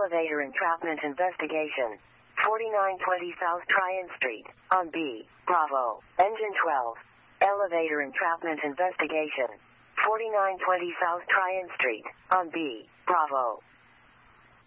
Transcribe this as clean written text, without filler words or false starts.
Elevator entrapment investigation. 4920 South Tryon Street, on B, Bravo, engine 12. Elevator entrapment investigation. 4920 South Tryon Street, on B, Bravo.